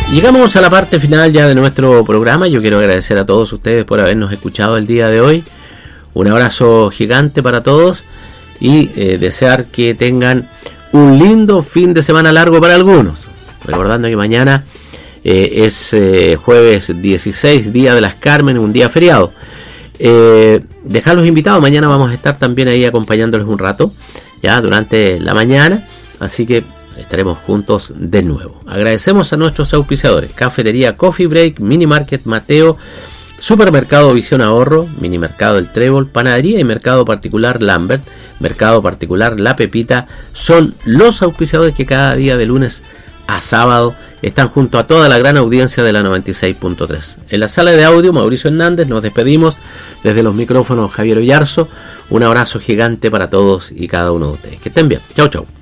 Llegamos a la parte final ya de nuestro programa. Yo quiero agradecer a todos ustedes por habernos escuchado el día de hoy. Un abrazo gigante para todos y desear que tengan un lindo fin de semana largo para algunos. Recordando que mañana es jueves 16, Día de las Carmen, un día feriado. Dejarlos invitados, mañana vamos a estar también ahí acompañándoles un rato, ya durante la mañana, así que estaremos juntos de nuevo. Agradecemos a nuestros auspiciadores: Cafetería Coffee Break, Mini Market Mateo, Supermercado Visión Ahorro, Mini Mercado El Trébol, Panadería y Mercado Particular Lambert, Mercado Particular La Pepita. Son los auspiciadores que cada día de lunes a sábado están junto a toda la gran audiencia de la 96.3. En la sala de audio, Mauricio Hernández. Nos despedimos desde los micrófonos, Javier Ollarzo. Un abrazo gigante para todos y cada uno de ustedes. Que estén bien. Chau, chau.